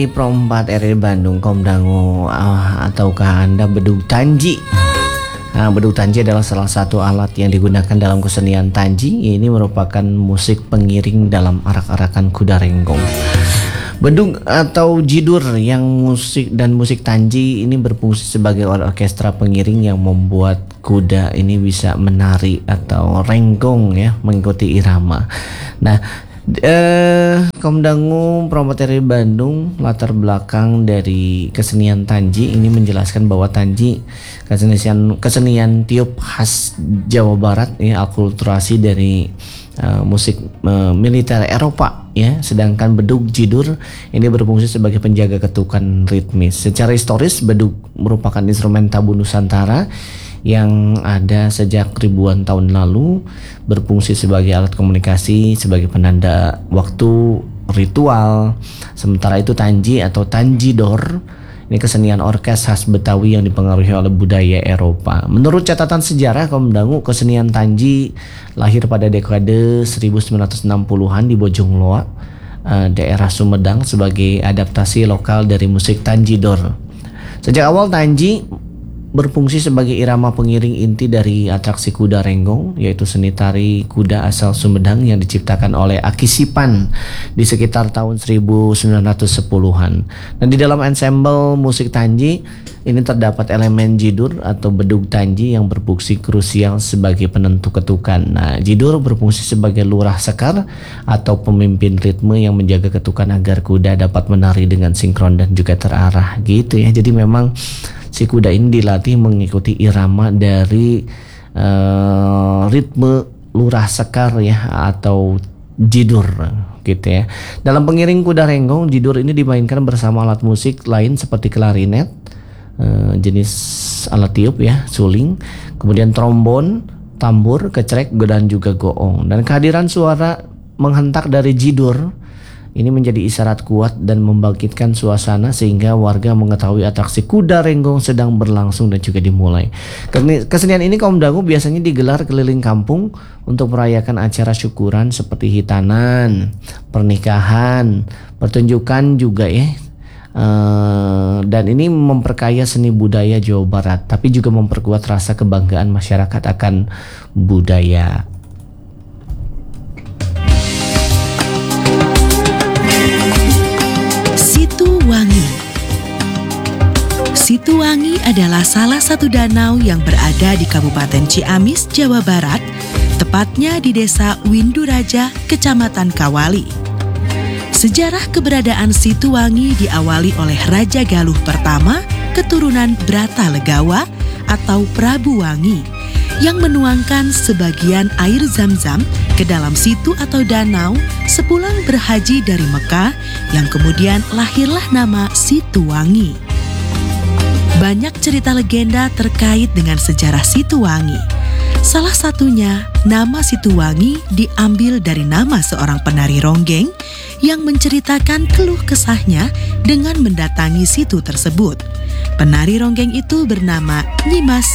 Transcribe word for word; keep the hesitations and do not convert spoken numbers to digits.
Pro empat R I Bandung, Komdango, ah, ataukah Anda bedug tanji? Nah, bedug tanji adalah salah satu alat yang digunakan dalam kesenian tanji. Ini merupakan musik pengiring dalam arak-arakan kuda renggong. Bedug atau jidur yang musik dan musik tanji ini berfungsi sebagai orkestra pengiring yang membuat kuda ini bisa menari atau renggong ya, mengikuti irama. Nah, Eh, Komdango Promoteri Bandung, latar belakang dari kesenian tanji ini menjelaskan bahwa tanji kesenian kesenian tiup khas Jawa Barat ya, akulturasi dari uh, musik uh, militer Eropa ya, sedangkan bedug jidur ini berfungsi sebagai penjaga ketukan ritmis. Secara historis bedug merupakan instrumen tabu Nusantara yang ada sejak ribuan tahun lalu, berfungsi sebagai alat komunikasi, sebagai penanda waktu, ritual. Sementara itu tanji atau tanjidor ini kesenian orkes khas Betawi yang dipengaruhi oleh budaya Eropa. Menurut catatan sejarah Komdango, kesenian tanji lahir pada dekade seribu sembilan ratus enam puluhan di Bojongloa, daerah Sumedang, sebagai adaptasi lokal dari musik tanjidor. Sejak awal tanji berfungsi sebagai irama pengiring inti dari atraksi kuda renggong, yaitu seni tari kuda asal Sumedang yang diciptakan oleh Aki Sipan di sekitar tahun seribu sembilan ratus sepuluhan. Dan di dalam ensemble musik tanji ini terdapat elemen jidur atau bedug tanji yang berfungsi krusial sebagai penentu ketukan. Nah, jidur berfungsi sebagai lurah sekar atau pemimpin ritme yang menjaga ketukan agar kuda dapat menari dengan sinkron dan juga terarah gitu ya. Jadi memang si kuda ini dilatih mengikuti irama dari uh, ritme lurah sekar ya, atau jidur gitu ya. Dalam pengiring kuda renggong, jidur ini dimainkan bersama alat musik lain seperti klarinet, uh, jenis alat tiup ya, suling, kemudian trombon, tambur, kecrek, dan juga goong. Dan kehadiran suara menghentak dari jidur ini menjadi isyarat kuat dan membangkitkan suasana sehingga warga mengetahui atraksi kuda renggong sedang berlangsung dan juga dimulai. Kesenian ini Komdango biasanya digelar keliling kampung untuk merayakan acara syukuran seperti hitanan, pernikahan, pertunjukan juga ya. Uh, dan ini memperkaya seni budaya Jawa Barat, tapi juga memperkuat rasa kebanggaan masyarakat akan budaya. Situwangi. Situwangi adalah salah satu danau yang berada di Kabupaten Ciamis, Jawa Barat, tepatnya di Desa Winduraja, Kecamatan Kawali. Sejarah keberadaan Situwangi diawali oleh Raja Galuh pertama, keturunan Brata Legawa atau Prabu Wangi, yang menuangkan sebagian air Zam-Zam ke dalam situ atau danau sepulang berhaji dari Mekah, yang kemudian lahirlah nama Situwangi. Banyak cerita legenda terkait dengan sejarah Situwangi. Salah satunya, nama Situwangi diambil dari nama seorang penari ronggeng yang menceritakan keluh kesahnya dengan mendatangi situ tersebut. Penari ronggeng itu bernama Nyimas